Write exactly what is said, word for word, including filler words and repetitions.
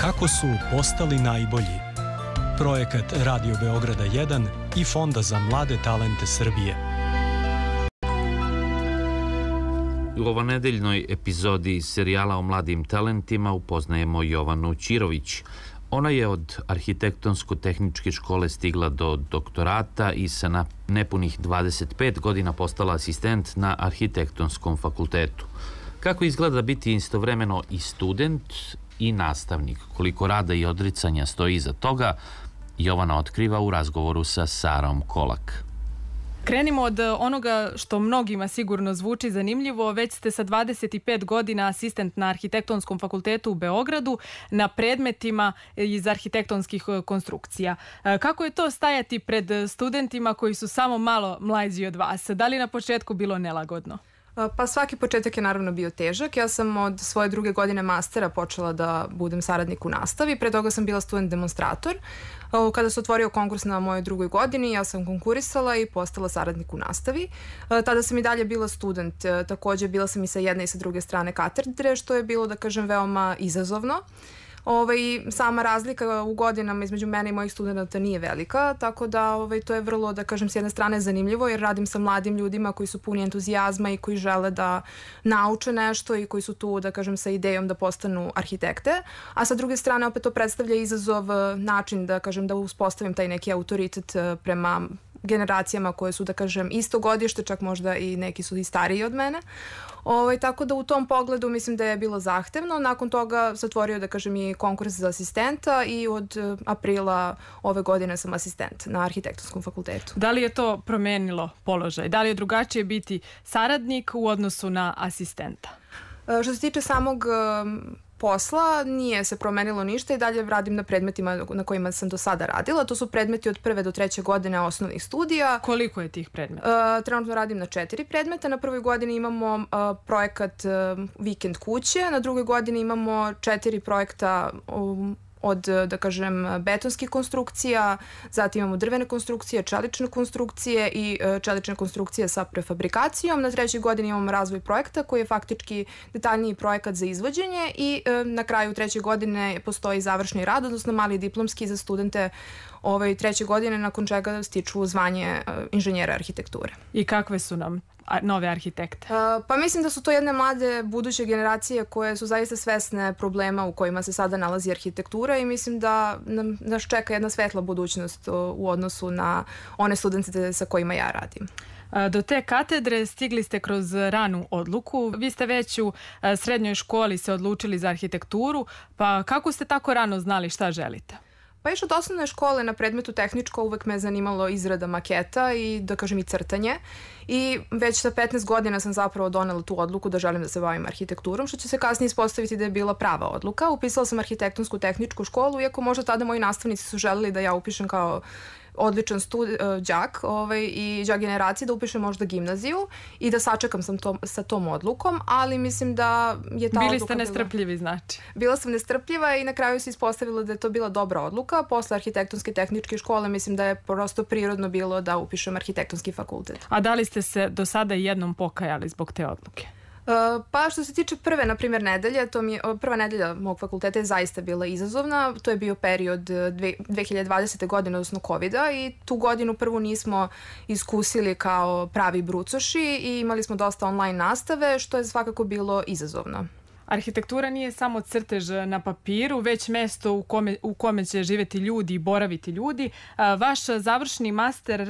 Kako su postali najbolji? Projekat Radio Beograda jedan i Fonda za mlade talente Srbije. U ovanedeljnoj epizodi serijala o mladim talentima upoznajemo Jovanu Ćirović. Ona je od Arhitektonsko-tehničke škole stigla do doktorata i sa nepunih dvadeset pet godina postala asistent na Arhitektonskom fakultetu. Kako izgleda biti istovremeno i student i nastavnik? Koliko rada i odricanja stoji iza toga, Jovana otkriva u razgovoru sa Sarom Kolak. Krenimo od onoga što mnogima sigurno zvuči zanimljivo. Već ste sa dvadeset pet godina asistent na Arhitektonskom fakultetu u Beogradu na predmetima iz arhitektonskih konstrukcija. Kako je to stajati pred studentima koji su samo malo mlađi od vas? Da li je na početku bilo nelagodno? Pa svaki početak je naravno bio težak. Ja sam od svoje druge godine mastera počela da budem saradnik u nastavi. Pre toga sam bila student demonstrator. Kada se otvorio konkurs na mojoj drugoj godini, ja sam konkurisala i postala saradnik u nastavi. Tada sam i dalje bila student. Takođe bila sam i sa jedne i sa druge strane katedre, što je bilo, da kažem, veoma izazovno. Ovaj, sama razlika u godinama između mene i mojih studenta nije velika, tako da ovaj, to je vrlo, da kažem, s jedne strane zanimljivo, jer radim sa mladim ljudima koji su puni entuzijazma i koji žele da nauče nešto i koji su tu, da kažem, sa idejom da postanu arhitekte, a sa druge strane opet to predstavlja izazov, način da kažem da uspostavim taj neki autoritet prema generacijama koje su, da kažem, isto godište, čak možda i neki su i stariji od mene. Ovaj, tako da u tom pogledu mislim da je bilo zahtevno. Nakon toga zatvorio, da kažem, i konkurs za asistenta i od aprila ove godine sam asistent na Arhitektonskom fakultetu. Da li je to promenilo položaj? Da li je drugačije biti saradnik u odnosu na asistenta? Što se tiče samog posla, nije se promenilo ništa i dalje radim na predmetima na kojima sam do sada radila. To su predmeti od prve do treće godine osnovnih studija. Koliko je tih predmeta? Uh, trenutno radim na četiri predmeta. Na prvoj godini imamo uh, projekat uh, Vikend kuće, na drugoj godini imamo četiri projekta um, od, da kažem, betonskih konstrukcija, zatim imamo drvene konstrukcije, čelične konstrukcije i čelične konstrukcije sa prefabrikacijom. Na trećoj godini imamo razvoj projekta koji je faktički detaljniji projekat za izvođenje i na kraju treće godine postoji završni rad, odnosno mali diplomski za studente ovaj, treće godine, nakon čega stiču zvanje inženjera arhitekture. I kakve su nam nove arhitekte? Uh, pa mislim da su to jedne mlade buduće generacije koje su zaista svesne problema u kojima se sada nalazi arhitektura i mislim da nam, nas čeka jedna svetla budućnost u odnosu na one studente sa kojima ja radim. Do te katedre stigli ste kroz ranu odluku. Vi ste već u srednjoj školi se odlučili za arhitekturu, pa kako ste tako rano znali šta želite? Pa još od osnovne škole na predmetu tehničko uvek me zanimalo izrada maketa i, da kažem, i crtanje. I već sa petnaest godina sam zapravo donela tu odluku da želim da se bavim arhitekturom, što će se kasnije ispostaviti da je bila prava odluka. Upisala sam Arhitektonsku tehničku školu, iako možda tada moji nastavnici su želeli da ja upišem kao odličan studi, uh, đak ovaj, i đak generacije, da upišem možda gimnaziju i da sačekam sam to, sa tom odlukom, ali mislim da je ta Bili odluka... Bili ste nestrpljivi, bila, znači? Bila sam nestrpljiva i na kraju se ispostavilo da je to bila dobra odluka. Posle Arhitektonske tehničke škole mislim da je prosto prirodno bilo da upišem Arhitektonski fakultet. A da li ste se do sada jednom pokajali zbog te odluke? Uh, pa što se tiče prve, na primjer, nedelje, to mi je, prva nedelja mog fakulteta je zaista bila izazovna. To je bio period dve hiljade dvadesete. godine, odnosno kovida, i tu godinu prvu nismo iskusili kao pravi brucoši i imali smo dosta online nastave, što je svakako bilo izazovno. Arhitektura nije samo crtež na papiru, već mesto u kome, u kome će živeti ljudi i boraviti ljudi. Vaš završni master